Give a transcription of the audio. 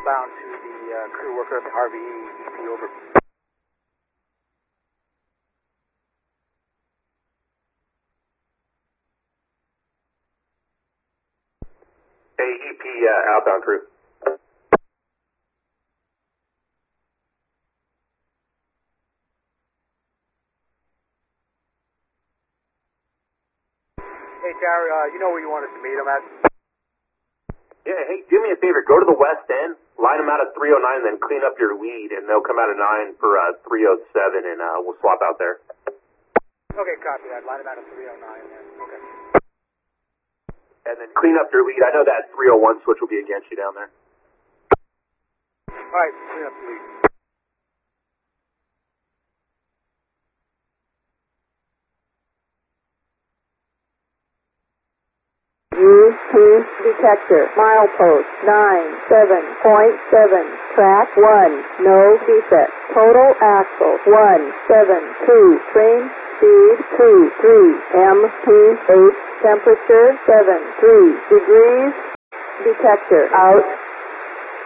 outbound to the crew worker at the RVE, EP over. Hey, EP outbound crew. Hey, Tower, you know where you want us to meet them at? Yeah, hey, do me a favor. Go to the west end, line them out at 309, then clean up your lead, and they'll come out at 9 for 307, and we'll swap out there. Okay, copy that. Line them out at 309 then. Okay. And then clean up your lead. I know that 301 switch will be against you down there. All right, clean up the lead. UP detector, milepost 97.7, track 1, no defect, total axle 172, train speed 23, MP8, temperature 73 degrees, detector out.